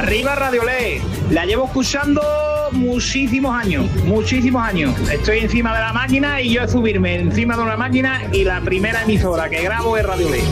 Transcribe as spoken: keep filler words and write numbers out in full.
Arriba Radio Ley. La llevo escuchando muchísimos años, muchísimos años. Estoy encima de la máquina y yo es subirme encima de una máquina y la primera emisora que grabo es Radio Ley.